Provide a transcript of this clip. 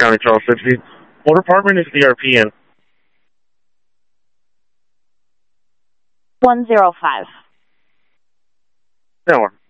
County, Charles 60. What department is DRP in? 105. No.